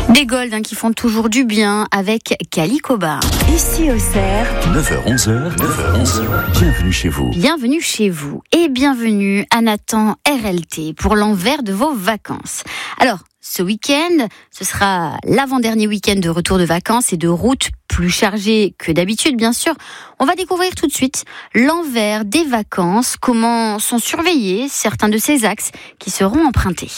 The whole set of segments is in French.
Des golds qui font toujours du bien avec Calicoba. Ici Auxerre, 9h-11h, bienvenue chez vous. Bienvenue chez vous et bienvenue à Nathan RLT pour l'envers de vos vacances. Alors, ce week-end, ce sera l'avant-dernier week-end de retour de vacances et de route plus chargée que d'habitude, bien sûr. On va découvrir tout de suite l'envers des vacances, comment sont surveillés certains de ces axes qui seront empruntés.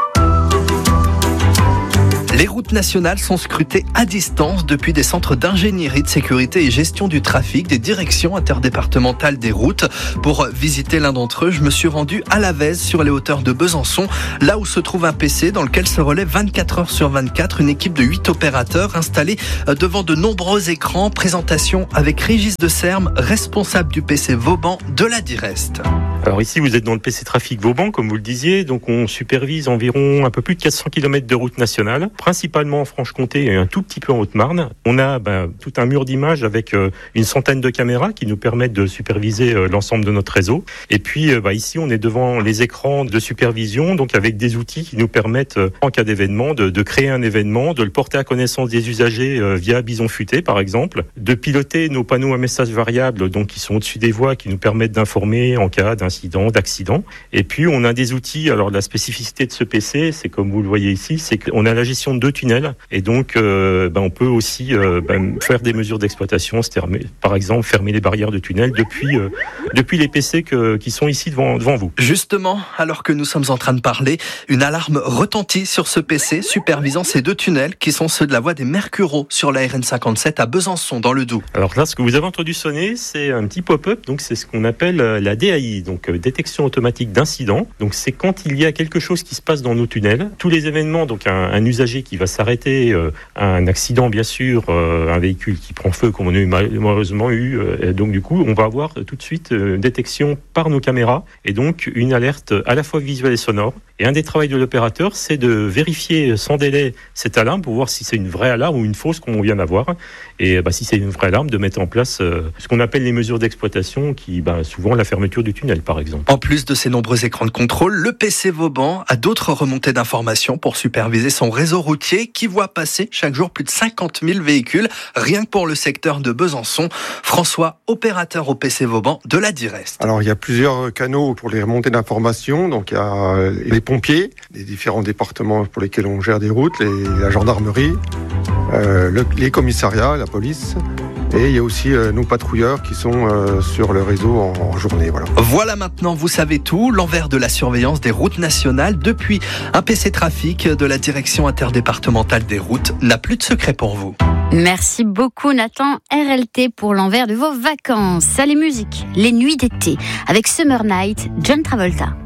Les routes nationales sont scrutées à distance depuis des centres d'ingénierie de sécurité et gestion du trafic des directions interdépartementales des routes. Pour visiter l'un d'entre eux, je me suis rendu à la Vèze sur les hauteurs de Besançon, là où se trouve un PC dans lequel se relaie 24 heures sur 24 une équipe de 8 opérateurs installés devant de nombreux écrans. Présentation avec Régis de Serme, responsable du PC Vauban de la Direst. Alors ici, vous êtes dans le PC Trafic Vauban, comme vous le disiez. Donc on supervise environ un peu plus de 400 km de route nationale, principalement en Franche-Comté et un tout petit peu en Haute-Marne. On a tout un mur d'images avec une centaine de caméras qui nous permettent de superviser l'ensemble de notre réseau. Et puis ici, on est devant les écrans de supervision, donc avec des outils qui nous permettent, en cas d'événement, de créer un événement, de le porter à connaissance des usagers via Bison Futé, par exemple, de piloter nos panneaux à messages variables, donc qui sont au-dessus des voies, qui nous permettent d'informer en cas d'accident. Et puis, on a des outils. Alors, la spécificité de ce PC, c'est comme vous le voyez ici, c'est qu'on a la gestion de 2 tunnels. Et donc, on peut aussi faire des mesures d'exploitation, c'est-à-dire, par exemple, fermer les barrières de tunnel depuis les PC qui sont ici devant vous. Justement, alors que nous sommes en train de parler, une alarme retentit sur ce PC supervisant ces 2 tunnels qui sont ceux de la voie des Mercureaux sur la RN57 à Besançon, dans le Doubs. Alors là, ce que vous avez entendu sonner, c'est un petit pop-up. Donc, c'est ce qu'on appelle la DAI, donc détection automatique d'incident. Donc, c'est quand il y a quelque chose qui se passe dans nos tunnels. Tous les événements, donc un usager qui va s'arrêter, un accident, bien sûr, un véhicule qui prend feu, comme on a malheureusement eu. Donc, du coup, on va avoir tout de suite une détection par nos caméras et donc une alerte à la fois visuelle et sonore. Et un des travaux de l'opérateur, c'est de vérifier sans délai cette alarme pour voir si c'est une vraie alarme ou une fausse qu'on vient d'avoir. Et si c'est une vraie alarme, de mettre en place ce qu'on appelle les mesures d'exploitation, qui souvent la fermeture du tunnel, par exemple. En plus de ces nombreux écrans de contrôle, le PC Vauban a d'autres remontées d'informations pour superviser son réseau routier qui voit passer chaque jour plus de 50 000 véhicules, rien que pour le secteur de Besançon. François, opérateur au PC Vauban de la Direst. Alors il y a plusieurs canaux pour les remontées d'informations. Donc il y a les pompiers, les différents départements pour lesquels on gère des routes, la gendarmerie, les commissariats, la police. Et il y a aussi nos patrouilleurs qui sont sur le réseau en journée. Voilà maintenant, vous savez tout. L'envers de la surveillance des routes nationales depuis un PC Trafic de la direction interdépartementale des routes n'a plus de secret pour vous. Merci beaucoup Nathan RLT pour l'envers de vos vacances. Allez musique, les nuits d'été avec Summer Night, John Travolta.